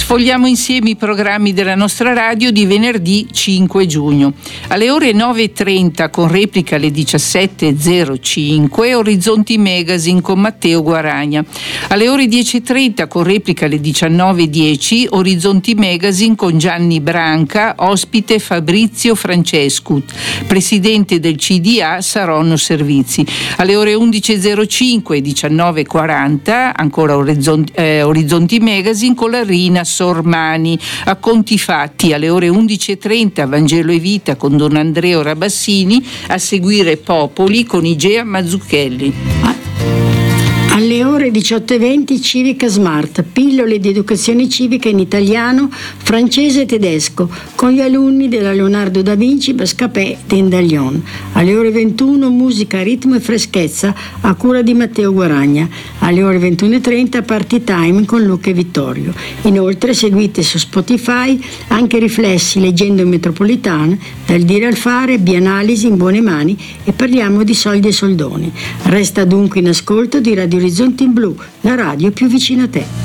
Sfogliamo insieme i programmi della nostra radio di venerdì 5 giugno. Alle ore 9.30 con replica alle 17.05 Orizzonti Magazine con Matteo Guaragna. Alle ore 10.30 con replica alle 19.10 Orizzonti Magazine con Gianni Branca, ospite Fabrizio Francescu, presidente del CDA Saronno Servizi. Alle ore 11.05 e 19.40 ancora Orizzonti Magazine con la Rina Sormani. A conti fatti alle ore 11.30 Vangelo e Vita con Don Andrea Rabassini, a seguire Popoli con Igea Mazzucchelli. Alle ore 18.20 Civica Smart, pillole di educazione civica in italiano, francese e tedesco, con gli alunni della Leonardo da Vinci Bascapè d'Endaglion. Alle ore 21 musica, ritmo e freschezza a cura di Matteo Guaragna. Alle ore 21.30 Party Time con Luca e Vittorio. Inoltre seguite su Spotify anche Riflessi leggendo in metropolitana, Dal dire al fare, Bianalisi in buone mani e Parliamo di soldi e soldoni. Resta dunque in ascolto di Radio Orizzonti in Blu, la radio più vicina a te.